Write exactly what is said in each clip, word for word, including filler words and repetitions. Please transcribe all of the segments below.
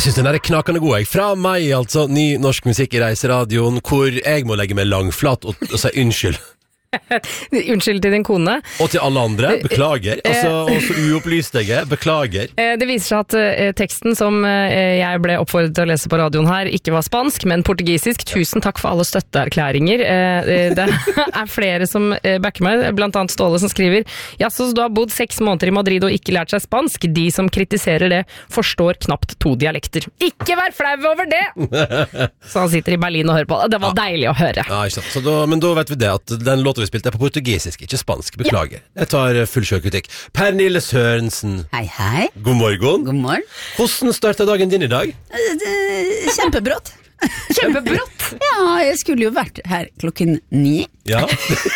Jeg synes den er knakende god, jeg. Fra meg, altså, ny norsk musikk i Reiseradioen, hvor jeg må legge meg langflat og, og si unnskyld. Unnskyld til din kone. Og til alle andre, beklager. Altså, også uopplyst jeg er, beklager. Det viser seg at uh, teksten som uh, jeg ble oppfordret til å lese på radioen her, ikke var spansk, men portugisisk. Tusen takk for alle støtteerklæringer. Uh, det er flere som uh, backer meg, blant annet Ståle som skriver ja, så du har bodd seks måneder i Madrid og ikke lært seg spansk. De som kritiserer det, forstår knapt to dialekter. Ikke vær flau over det! Så han sitter i Berlin og hører på. Det var ja. deilig å høre. Ja, ikke sant. Så da, men da vet vi det, at den låten vi spilte er på portugisisk, ikke spansk. Beklager. Ja. Jeg tar full selvkritikk. Pernille Sørensen. Hei, hei. God morgen. God morgen. Hvordan startet dagen din i dag? Kjempebrått. Kjempebrått? Ja, jeg skulle jo vært her klokken ni. Ja.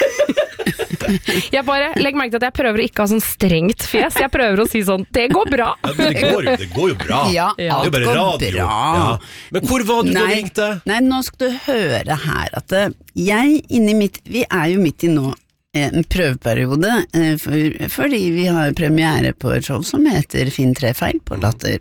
Jeg bare, legg merke til at jeg prøver å ikke ha sånn strengt fjes. Jeg prøver å si sånn, det går bra. Ja, men det går, det går jo bra. Ja, alt det er bare går radio. bra. Ja. Men hvor var du nei, da ringte? Nei, nå skal du høre her at jeg inni mitt, vi er jo midt i nå en prøveperiode, for, fordi vi har premiere på et show som heter Finn tre feil på Latter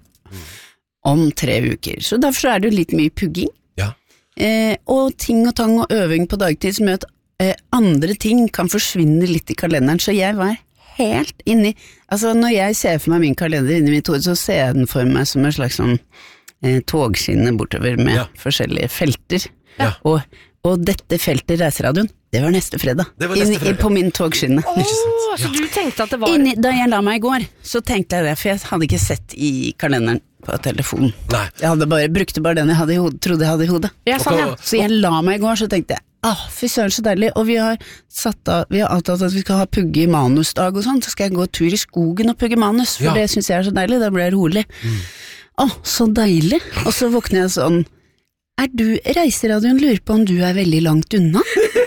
om tre uker. Så derfor er det jo litt mye pugging. Ja. Eh, og ting og tang og øving på dagtid som gjør at Eh, andre ting kan forsvinne litt i kalenderen, så jeg var helt inni, altså når jeg ser for meg min kalender inni mitt hode, så ser jeg den for meg som en slags sånn eh, togskinne bortover med ja. forskjellige felter, ja. og, og dette feltet Reiseradioen, det var neste fredag, det var neste inni, fredag. På min togskinne. Åh, oh, så du tenkte at det var... Inni, da jeg la meg i går, så tenkte jeg det, for jeg hadde ikke sett i kalenderen på telefonen. Nei. Jeg hadde bare, brukte bare den jeg hadde i hodet, trodde jeg hadde i hodet. Ja, sånn, ja. Så jeg la meg i går, så tenkte jeg, ah, fy søren så deilig, og vi har satt av, vi har avtalt at vi skal ha pugge i manusdag og sånn, så skal jeg gå tur i skogen og pugge manus, for ja. det synes jeg er så deilig, da blir jeg rolig. Mm. Åh, så deilig. Og så våkner jeg sånn, er du, Reiseradioen lurer på om du er veldig langt unna?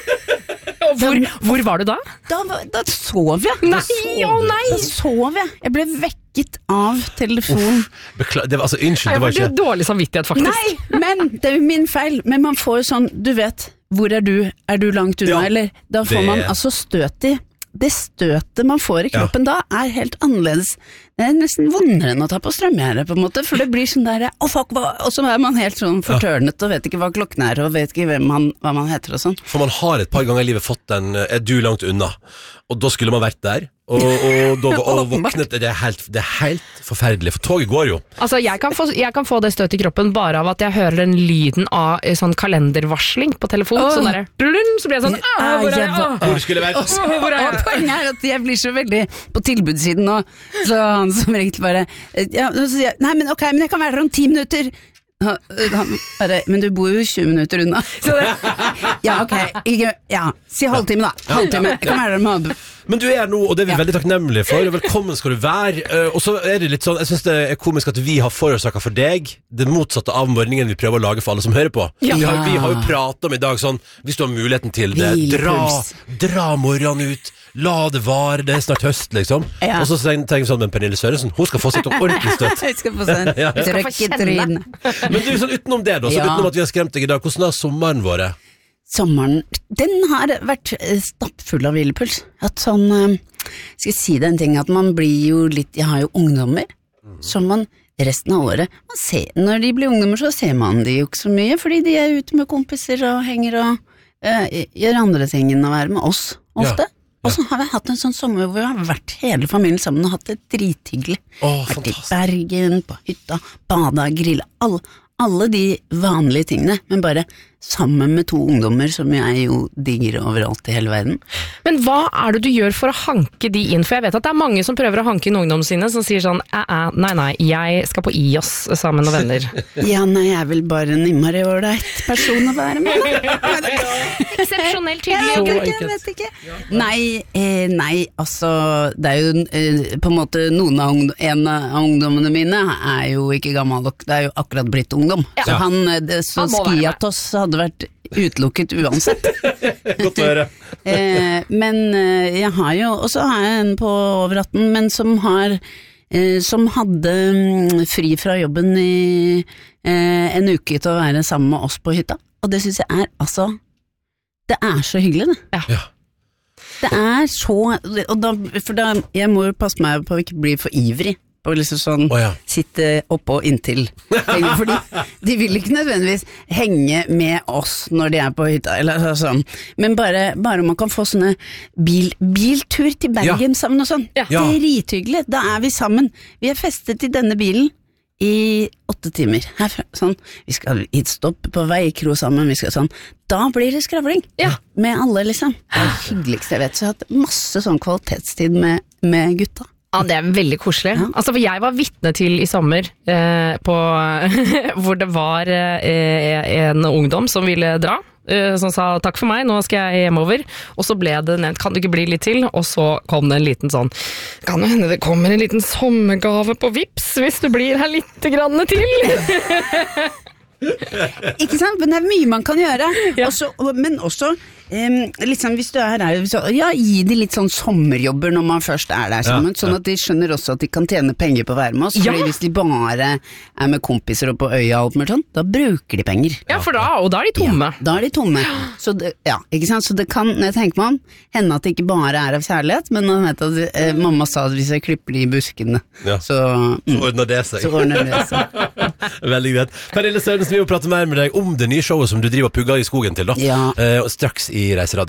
Hvor, hvor var du da? Da, da sov jeg. Nei, å nei! Da sov jeg. Jeg ble vekket av telefonen. Bekla- det var altså, unnskyld, det var ikke... ikke... dårlig samvittighet, faktisk. Nei, men det er jo min feil. Men man får jo sånn, du vet, hvor er du? Er du langt unna? Ja, eller da får det... man altså støt i. Det støtet man får i kroppen ja. da er helt annerledes. Det er nesten vondere enn å ta på strømgjerde, på en måte, for det blir sånn der, å oh, fuck, hva? Og så er man helt sånn fortørnet og vet ikke hva klokken er, og vet ikke hvem man, hva man heter og sånn. For man har et par ganger i livet fått den, er du langt unna? Og da skulle man vært der, og, og da og våknet, det er, helt, det er helt forferdelig, for toget går jo. Altså, jeg kan få, jeg kan få det støt i kroppen bare av at jeg hører den lyden av sånn kalendervarsling på telefon, oh. sånn der, så blir jeg sånn, ah, hvor er jeg? Ah. Hvor skulle jeg vært? Også, hvor er jeg? Poenget er at jeg blir så veldig på tilbudssiden nå, så han som ringte bare, ja, så sier jeg, nei, men ok, men jeg kan være her om ti minutter. Han, han bare, men du bor jo tjue minutter unna. Ja, ok, ikke, ja, si halvtime da, halvtime, jeg kan være der med. Men du er nå, og det er vi ja. veldig takknemlige for. Velkommen skal du være. Uh, og så er det litt sånn, jeg synes det er komisk at vi har forårsaket for deg det motsatte av morgenen vi prøver å lage for alle som hører på. Ja. Vi, har, vi har jo pratet om i dag sånn, hvis du har muligheten til det, dra, dra morgenen ut, la det vare, det er snart høst liksom. Ja. Og så tenker vi sånn med Pernille Sørensen, hun skal få sitt ordentlig støtt. Jeg skal få sånn, ja. trøkk i trynet. Men du, sånn utenom det da, så ja. utenom at vi har skremt deg i dag, hvordan har sommeren vært? Sommeren, den har vært stappfull av hvilepuls. At sånn, skal jeg si det en ting, at man blir jo litt, jeg har jo ungdommer, mm. som man resten av året, man ser, når de blir ungdommer så ser man de jo ikke så mye, fordi de er ute med kompiser og henger og uh, gjør andre ting enn å være med oss, ofte. Ja. Ja. Og så har vi hatt en sånn sommer hvor vi har vært hele familien sammen og hatt det drithyggelig. Åh, vært fantastisk. I Bergen, på hytta, bada, grilla, alle, alle de vanlige tingene, men bare sammen med to ungdommer som jeg jo digger overalt i hele verden. Men hva er det du gjør for å hanke de inn? For jeg vet at det er mange som prøver å hanke inn ungdommene sine, som sier sånn, æ, æ, nei, nei, jeg skal på I O S sammen med venner. Ja, nei, jeg er vel bare en innmari ålreit person å være med. Eksepsjonelt tydelig. Jeg vet ikke, jeg vet ikke. Nei, eh, nei, altså, det er jo eh, på en måte noen av ungdom, en av ungdommene mine er jo ikke gammel nok, det er jo akkurat blitt ungdom. Ja. Så han, det, så Skiatos hadde vært utelukket uansett. Godt å høre. eh, men eh, jeg har jo, og så har jeg en på over atten, men som har, eh, som hadde mm, fri fra jobben i eh, en uke til å være sammen med oss på hytta. Og det synes jeg er, altså, det er så hyggelig det. Ja. Ja. Det er så, og da, for da, jeg må jo passe meg på å ikke bli for ivrig. og liksom sånn oh, ja. sitte oppå inntil. Fordi de vil ikke nødvendigvis henge med oss når de er på hytta, eller sånn. Men bare, bare man kan få sånne bil, biltur til Bergen ja. sammen og sånn. Ja. Det er drithyggelig. Da er vi sammen. Vi er festet i denne bilen i åtte timer. Her, sånn. Vi skal hit stopp på veikro sammen, vi skal sånn. Da blir det skravling. Ja. Med alle, liksom. Det er det hyggeligste jeg vet. Så jeg har hatt masse sånn kvalitetstid med, med gutta. Ja, det er veldig koselig. Ja. Altså, for jeg var vitne til i sommer, eh, på, hvor det var eh, en ungdom som ville dra, eh, som sa takk for meg, nå skal jeg hjemover, og så ble det nevnt, kan du ikke bli litt til? Og så kom det en liten sånn, kan det hende det kommer en liten sommergave på Vips, hvis du blir her litt grann til? Ikke sant? Men det er mye man kan gjøre. Ja. Også, men også um, liksom hvis du er her, så, ja, gi de litt sånn sommerjobber når man først er der sammen, ja, sånn at de skjønner også at de kan tjene penger på å være med oss. Ja. Fordi hvis de bare er med kompiser og på øya og alt mulig sånn, da bruker de penger. Ja, for da, og da er de tomme. Ja, da er de tomme. Så det, ja, ikke sant? Så det kan, jeg tenker man, hende at det ikke bare er av kjærlighet, men man vet at eh, mamma sa at hvis jeg klipper de i buskene, ja. så, mm, så ordner det seg. Så ordner det seg. Veldig greit. Pernille Sørensen, vi vil prate mer med deg om det nye showet som du driver og pugger i skogen til da. Ja. Eh, straks i Reiseradio.